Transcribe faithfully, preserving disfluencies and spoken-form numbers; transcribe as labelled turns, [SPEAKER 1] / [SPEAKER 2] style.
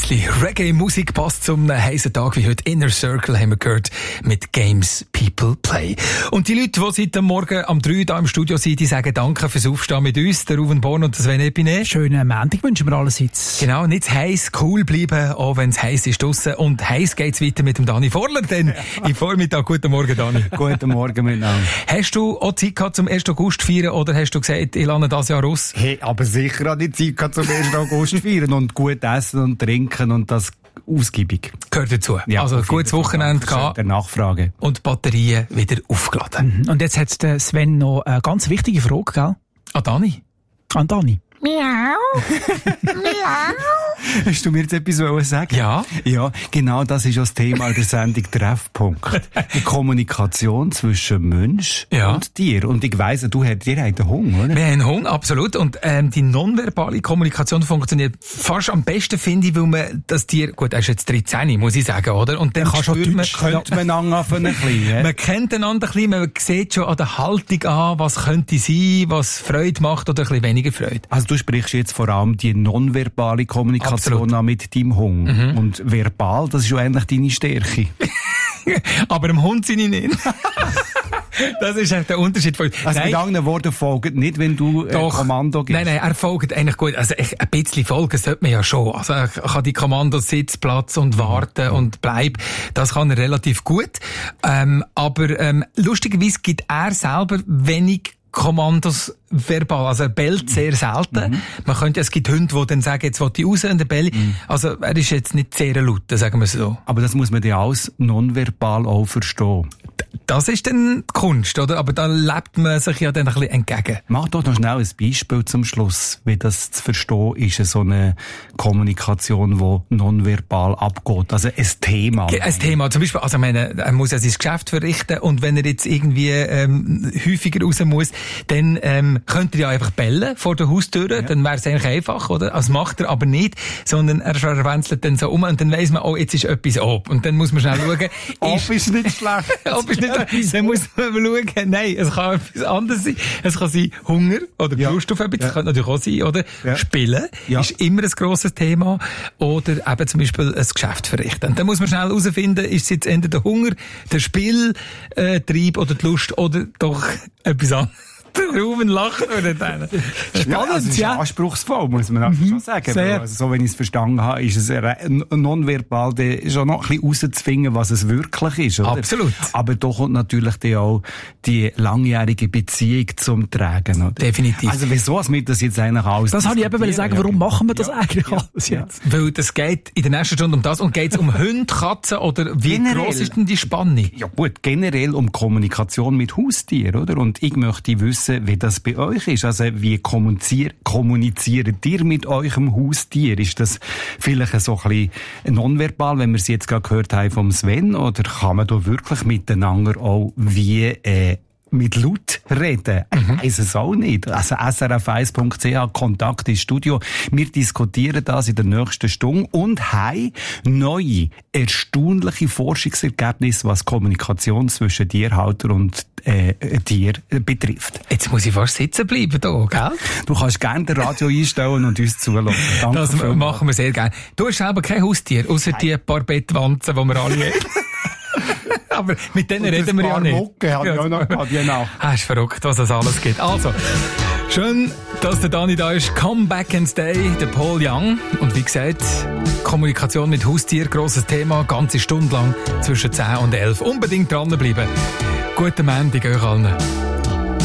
[SPEAKER 1] bisschen Reggae-Musik passt zum heißen Tag wie heute. Inner Circle haben wir gehört mit Games People Play. Und die Leute, die seit dem Morgen am drei da im Studio sind, die sagen Danke fürs Aufstehen mit uns, der Ruven Born und der Sven Epine.
[SPEAKER 2] Schönen Montag wünschen wir allerseits.
[SPEAKER 1] Genau, nicht zu heiß, cool bleiben, auch wenn es heiß ist draussen. Und heiß geht's weiter mit dem Dani Vorler, denn ja. Im Vormittag. Guten Morgen, Dani.
[SPEAKER 3] Guten Morgen miteinander.
[SPEAKER 1] Hast du auch Zeit gehabt zum ersten August feiern oder hast du gesagt, ich lerne das Jahr aus?
[SPEAKER 3] Hey, aber sicher habe ich Zeit gehabt zum ersten August feiern und gut essen und trinken und das ausgiebig.
[SPEAKER 1] Gehört dazu.
[SPEAKER 3] Ja,
[SPEAKER 1] also ein gutes Wochenende gehabt.
[SPEAKER 3] Der Nachfrage.
[SPEAKER 1] Und die Batterien wieder aufgeladen.
[SPEAKER 2] Mhm. Und jetzt hat der Sven noch eine ganz wichtige Frage, gell?
[SPEAKER 1] An Dani.
[SPEAKER 2] An Dani.
[SPEAKER 4] Miau. Miau.
[SPEAKER 3] Hast du mir jetzt etwas sagen?
[SPEAKER 1] Ja.
[SPEAKER 3] Ja, genau das ist das Thema der Sendung Treffpunkt. Die Kommunikation zwischen Mensch
[SPEAKER 1] ja.
[SPEAKER 3] und Tier. Und ich weiss, du hast, ihr habt einen Hunger, oder?
[SPEAKER 1] Wir haben einen Hunger, absolut. Und ähm, die nonverbale Kommunikation funktioniert fast am besten, finde ich, weil man das Tier, gut, er ist jetzt dreizehn, muss ich sagen, oder? Und dann
[SPEAKER 3] kannst
[SPEAKER 1] spürt
[SPEAKER 3] du
[SPEAKER 1] man,
[SPEAKER 3] könnte man anfangen ein bisschen, ja?
[SPEAKER 1] Man kennt einander ein bisschen, man sieht schon an der Haltung an, was könnte sein, was Freude macht oder ein bisschen weniger Freude.
[SPEAKER 3] Also du sprichst jetzt vor allem die nonverbale Kommunikation
[SPEAKER 1] absolut.
[SPEAKER 3] An mit deinem Hund. Mhm. Und verbal, das ist ja eigentlich deine Stärke.
[SPEAKER 1] Aber dem Hund sind ich nicht. Das ist der Unterschied. Von
[SPEAKER 3] also
[SPEAKER 1] nein.
[SPEAKER 3] Mit anderen Worten folgt nicht, wenn du ein
[SPEAKER 1] Doch.
[SPEAKER 3] Kommando gibst.
[SPEAKER 1] Nein, nein, er folgt eigentlich gut. Also ich, ein bisschen folgen sollte man ja schon. Also er kann die Kommandos Sitz, Platz und warten mhm. und bleib. Das kann er relativ gut. Ähm, aber ähm, lustigerweise gibt er selber wenig Kommandos verbal, also er bellt sehr selten. Mhm. Man könnte, es gibt Hunde, die dann sagen, jetzt will ich raus und der bellt. Mhm. Also er ist jetzt nicht sehr laut, sagen wir so.
[SPEAKER 3] Aber das muss man ja alles nonverbal auch verstehen.
[SPEAKER 1] Das ist dann die Kunst, oder? Aber da lebt man sich ja dann ein bisschen entgegen.
[SPEAKER 3] Mach doch noch schnell ein Beispiel zum Schluss, wie das zu verstehen ist, so eine Kommunikation, die nonverbal abgeht. Also ein Thema.
[SPEAKER 1] Ein Thema. Zum Beispiel, also ich meine, er muss ja sein Geschäft verrichten und wenn er jetzt irgendwie ähm, häufiger raus muss, dann ähm, könnte er ja einfach bellen vor der Haustür, ja. Dann wäre es eigentlich einfach, oder? Also macht er aber nicht, sondern er verwenzelt dann so um und dann weiss man, oh, jetzt ist etwas ab. Und dann muss man schnell schauen.
[SPEAKER 3] Ob ist nicht schlecht.
[SPEAKER 1] Ob ist nicht schlecht. Dann muss man schauen, nein, es kann etwas anderes sein. Es kann sein Hunger oder ja. Lust auf etwas. Das ja. kann natürlich auch sein, oder? Ja. Spielen ja. ist immer ein grosses Thema. Oder eben zum Beispiel ein Geschäft verrichten. Und dann muss man schnell herausfinden, ist es jetzt entweder der Hunger, der Spieltrieb oder die Lust oder doch etwas anderes. Ruben lachen oder dann.
[SPEAKER 3] Spannend, ja. Also ist ja. Anspruchsvoll, muss man mhm. schon sagen. Also, so, wenn ich es verstanden habe, ist es nonverbal schon noch ein bisschen rauszufinden, was es wirklich ist, oder?
[SPEAKER 1] Absolut.
[SPEAKER 3] Aber da kommt natürlich dann auch die langjährige Beziehung zum Tragen, oder?
[SPEAKER 1] Definitiv.
[SPEAKER 3] Also, wieso hast du das jetzt eigentlich alles?
[SPEAKER 2] Das habe ich eben sagen, warum machen wir das ja. eigentlich
[SPEAKER 3] ja.
[SPEAKER 2] alles jetzt?
[SPEAKER 1] Weil das geht in der nächsten Stunde um das und geht es um Hunde, Katzen oder wie generell, gross ist denn die Spanne?
[SPEAKER 3] Ja gut, generell um Kommunikation mit Haustieren, oder? Und ich möchte wissen, wie das bei euch ist. Also, wie kommuniziert, kommuniziert ihr mit eurem Haustier? Ist das vielleicht so ein bisschen nonverbal, wenn wir es jetzt gerade gehört haben vom Sven? Oder kann man da wirklich miteinander auch wie, äh, mit laut reden? Mhm. Ich weiss es auch nicht. Also S R F eins Punkt C H, Kontakt ins Studio. Wir diskutieren das in der nächsten Stunde und haben neue, erstaunliche Forschungsergebnisse, was Kommunikation zwischen Tierhalter und äh, Tier betrifft.
[SPEAKER 1] Jetzt muss ich fast sitzen bleiben hier, gell?
[SPEAKER 3] Du kannst gerne das Radio einstellen und uns zuhören. Danke.
[SPEAKER 1] Das
[SPEAKER 3] vielmals.
[SPEAKER 1] Machen wir sehr gerne. Du hast selber kein Haustier, außer die paar Bettwanzen, die wir alle haben. Aber mit denen und reden wir ja nicht.
[SPEAKER 3] Mucke habe ich auch noch gehabt, genau.
[SPEAKER 1] Ah, ist verrückt, was es alles gibt. Also, schön, dass der Dani da ist. Come back and stay, der Paul Young. Und wie gesagt, Kommunikation mit Haustier, grosses Thema, ganze Stunde lang zwischen zehn und elf. Unbedingt dranbleiben. Guten Montag euch allen.